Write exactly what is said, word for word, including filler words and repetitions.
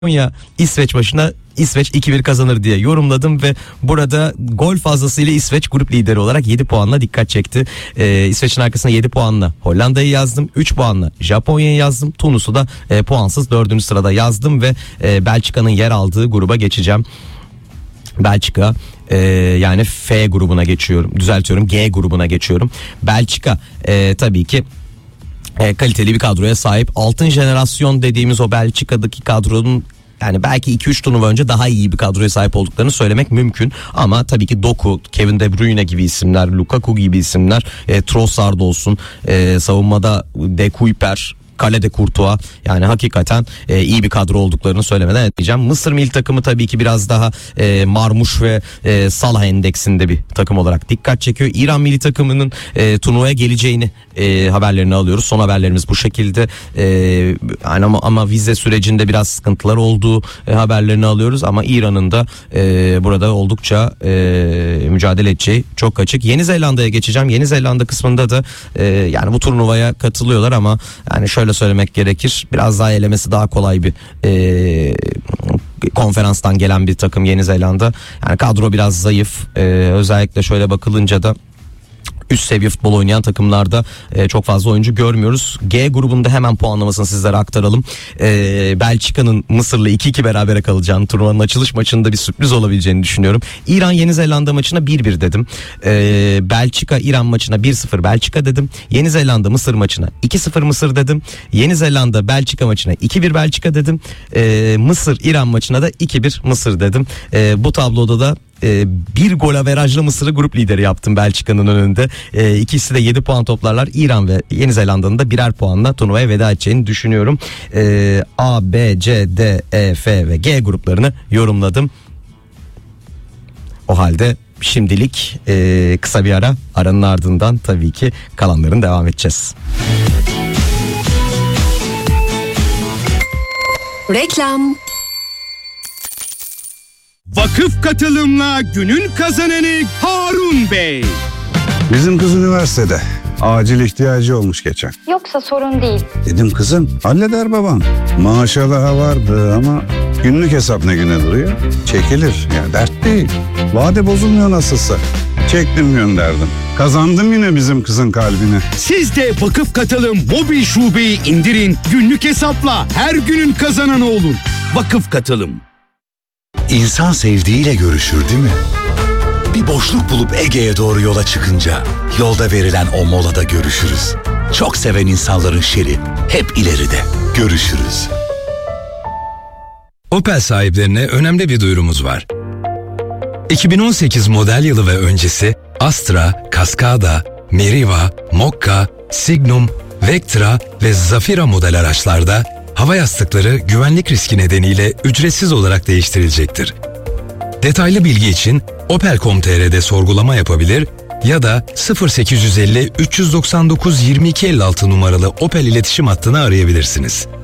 Japonya İsveç başına İsveç iki bir kazanır diye yorumladım ve burada gol fazlasıyla İsveç grup lideri olarak yedi puanla dikkat çekti. Ee, İsveç'in arkasına yedi puanla Hollanda'yı yazdım, üç puanla Japonya'yı yazdım, Tunus'u da e, puansız dördüncü sırada yazdım ve e, Belçika'nın yer aldığı gruba geçeceğim. Belçika e, yani F grubuna geçiyorum, düzeltiyorum, G grubuna geçiyorum. Belçika e, tabii ki E, kaliteli bir kadroya sahip. Altın jenerasyon dediğimiz o Belçika'daki kadronun yani belki iki üç turnuva önce daha iyi bir kadroya sahip olduklarını söylemek mümkün. Ama tabii ki Doku, Kevin De Bruyne gibi isimler, Lukaku gibi isimler, e, Trossard olsun, e, savunmada De Kuyper, kalede Courtois, yani hakikaten e, iyi bir kadro olduklarını söylemeden etmeyeceğim. Mısır milli takımı tabii ki biraz daha e, Marmuş ve e, Salah endeksinde bir takım olarak dikkat çekiyor. İran milli takımının e, turnuvaya geleceğini e, haberlerini alıyoruz. Son haberlerimiz bu şekilde. E, yani ama, ama vize sürecinde biraz sıkıntılar olduğu e, haberlerini alıyoruz. Ama İran'ın da e, burada oldukça e, mücadele edeceği çok açık. Yeni Zelanda'ya geçeceğim. Yeni Zelanda kısmında da e, yani bu turnuvaya katılıyorlar ama yani şöyle söylemek gerekir, biraz daha elemesi daha kolay bir e, konferanstan gelen bir takım Yeni Zelanda. Yani kadro biraz zayıf, e, özellikle şöyle bakılınca da üst seviye futbol oynayan takımlarda e, çok fazla oyuncu görmüyoruz. G grubunda hemen puanlamasını sizlere aktaralım. E, Belçika'nın Mısır'la iki iki berabere kalacağını, turnuvanın açılış maçında bir sürpriz olabileceğini düşünüyorum. İran Yeni Zelanda maçına bir bir dedim. E, Belçika İran maçına bir sıfır Belçika dedim. Yeni Zelanda Mısır maçına iki sıfır Mısır dedim. Yeni Zelanda Belçika maçına iki bir Belçika dedim. E, Mısır İran maçına da iki bir Mısır dedim. E, bu tabloda da Ee, bir gol averajla Mısır'ı grup lideri yaptım Belçika'nın önünde. Ee, ikisi de yedi puan toplarlar. İran ve Yeni Zelanda'nın da birer puanla turnuvaya veda edeceğini düşünüyorum. Ee, A, B, C, D, E, F ve G gruplarını yorumladım. O halde şimdilik e, kısa bir ara, aranın ardından tabii ki kalanların devam edeceğiz. Reklam. Vakıf katılımla günün kazananı Harun Bey. Bizim kız üniversitede. Acil ihtiyacı olmuş geçen. Yoksa sorun değil. Dedim kızım halleder baban. Maşallah vardı ama günlük hesap ne güne duruyor? Çekilir ya, dert değil. Vade bozulmuyor nasılsa. Çektim gönderdim. Kazandım yine bizim kızın kalbini. Siz de Vakıf Katılım mobil şubeyi indirin. Günlük hesapla her günün kazananı olun. Vakıf Katılım. İnsan sevdiğiyle görüşür değil mi? Bir boşluk bulup Ege'ye doğru yola çıkınca yolda verilen o molada görüşürüz. Çok seven insanların şeri hep ileride. Görüşürüz. Opel sahiplerine önemli bir duyurumuz var. iki bin on sekiz model yılı ve öncesi Astra, Cascada, Meriva, Mokka, Signum, Vectra ve Zafira model araçlarda hava yastıkları güvenlik riski nedeniyle ücretsiz olarak değiştirilecektir. Detaylı bilgi için opel nokta com nokta tr'de sorgulama yapabilir ya da sıfır sekiz yüz elli üç yüz doksan dokuz yirmi iki elli altı numaralı Opel iletişim hattını arayabilirsiniz.